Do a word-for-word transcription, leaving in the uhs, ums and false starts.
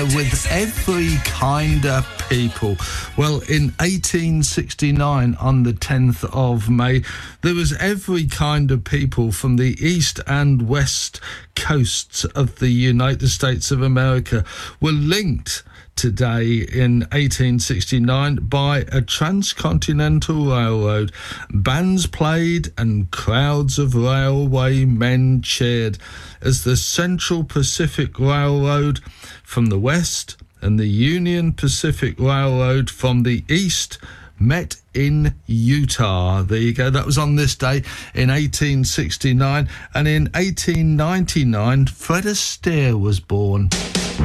with every kind of people. Well, in eighteen sixty-nine, on the tenth of May, there was every kind of people from the east and west coasts of the United States of America were linked today in eighteen sixty-nine by a transcontinental railroad. Bands played and crowds of railway men cheered as the Central Pacific Railroad from the west and the Union Pacific Railroad from the east met in Utah. There you go. That was on this day in eighteen sixty-nine. And in eighteen ninety-nine, Fred Astaire was born.